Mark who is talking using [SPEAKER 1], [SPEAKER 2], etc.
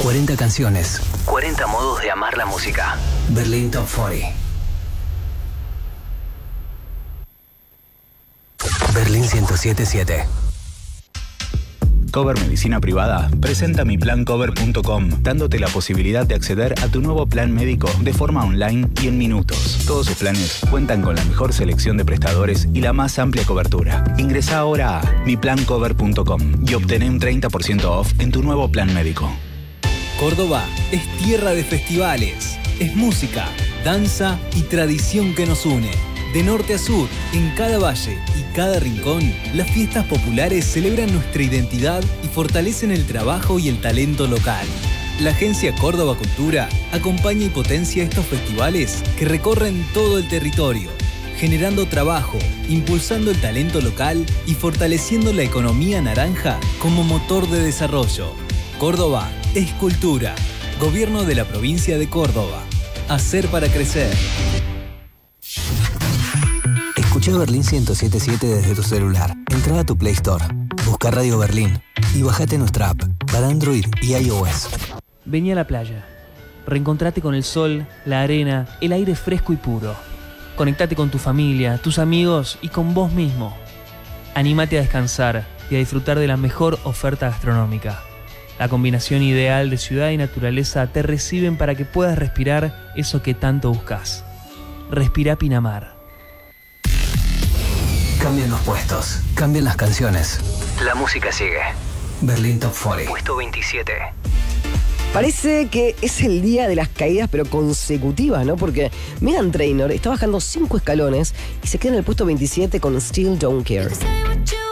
[SPEAKER 1] 40 canciones, 40 modos de amar la música. Berlín Top 40. Berlín 107.7.
[SPEAKER 2] Cover Medicina Privada presenta miplancover.com, dándote la posibilidad de acceder a tu nuevo plan médico de forma online y en minutos. Todos sus planes cuentan con la mejor selección de prestadores y la más amplia cobertura. Ingresá ahora a miplancover.com y obtené un 30% off en tu nuevo plan médico.
[SPEAKER 3] Córdoba es tierra de festivales, es música, danza y tradición que nos une. De norte a sur, en cada valle y cada rincón, las fiestas populares celebran nuestra identidad y fortalecen el trabajo y el talento local. La Agencia Córdoba Cultura acompaña y potencia estos festivales que recorren todo el territorio, generando trabajo, impulsando el talento local y fortaleciendo la economía naranja como motor de desarrollo. Córdoba es cultura. Gobierno de la provincia de Córdoba. Hacer para crecer.
[SPEAKER 1] Escucha Berlín 107.7 desde tu celular. Entra a tu Play Store, busca Radio Berlín y bájate nuestra app para Android y iOS.
[SPEAKER 4] Vení a la playa. Reencontrate con el sol, la arena, el aire fresco y puro. Conectate con tu familia, tus amigos y con vos mismo. Anímate a descansar y a disfrutar de la mejor oferta gastronómica. La combinación ideal de ciudad y naturaleza te reciben para que puedas respirar eso que tanto buscas. Respira Pinamar.
[SPEAKER 1] Cambian los puestos, cambian las canciones. La música sigue. Berlín Top 40. Puesto 27.
[SPEAKER 5] Parece que es el día de las caídas, pero consecutivas, ¿no? Porque Meghan Trainor está bajando 5 escalones y se queda en el puesto 27 con Still Don't Care.